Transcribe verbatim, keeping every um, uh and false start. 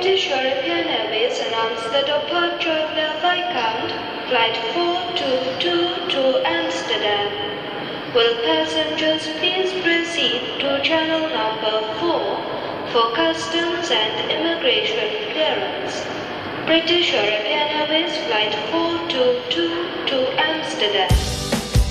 British European Airways announced the departure of the Viscount Flight four two two to Amsterdam. Will passengers please proceed to channel number four for customs and immigration clearance. British European Airways Flight four two two to Amsterdam.